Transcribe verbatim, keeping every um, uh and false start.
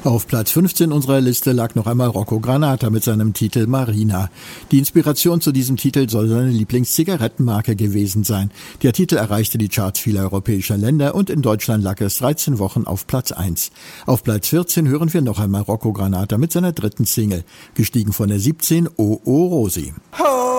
Auf Platz fünfzehn unserer Liste lag noch einmal Rocco Granata mit seinem Titel Marina. Die Inspiration zu diesem Titel soll seine Lieblingszigarettenmarke gewesen sein. Der Titel erreichte die Charts vieler europäischer Länder und in Deutschland lag es dreizehn Wochen auf Platz eins. Auf Platz vierzehn hören wir noch einmal Rocco Granata mit seiner dritten Single, gestiegen von der siebzehn, Oh Oh Rosi. Oh.